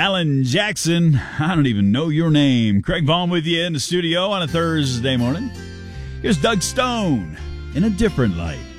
Alan Jackson, I don't even know your name. Craig Vaughn with you in the studio on a Thursday morning. Here's Doug Stone, In a Different Light.